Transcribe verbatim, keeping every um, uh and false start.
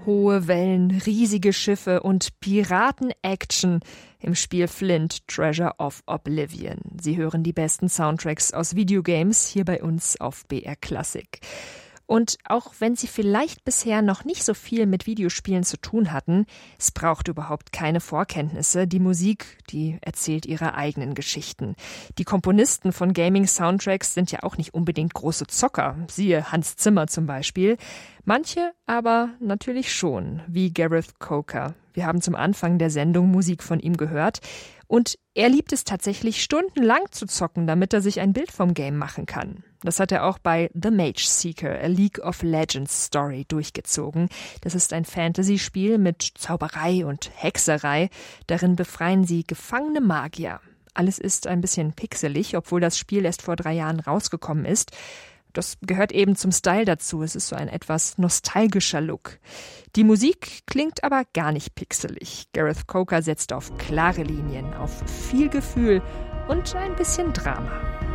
hohe Wellen, riesige Schiffe und Piraten-Action im Spiel Flint, Treasure of Oblivion. Sie hören die besten Soundtracks aus Videogames hier bei uns auf B R Classic. Und auch wenn Sie vielleicht bisher noch nicht so viel mit Videospielen zu tun hatten, es braucht überhaupt keine Vorkenntnisse. Die Musik, die erzählt ihre eigenen Geschichten. Die Komponisten von Gaming-Soundtracks sind ja auch nicht unbedingt große Zocker, siehe Hans Zimmer zum Beispiel. Manche aber natürlich schon, wie Gareth Coker. Wir haben zum Anfang der Sendung Musik von ihm gehört. Und er liebt es tatsächlich, stundenlang zu zocken, damit er sich ein Bild vom Game machen kann. Das hat er auch bei The Mage Seeker, a League of Legends Story durchgezogen. Das ist ein Fantasy-Spiel mit Zauberei und Hexerei. Darin befreien sie gefangene Magier. Alles ist ein bisschen pixelig, obwohl das Spiel erst vor drei Jahren rausgekommen ist. Das gehört eben zum Style dazu. Es ist so ein etwas nostalgischer Look. Die Musik klingt aber gar nicht pixelig. Gareth Coker setzt auf klare Linien, auf viel Gefühl und ein bisschen Drama.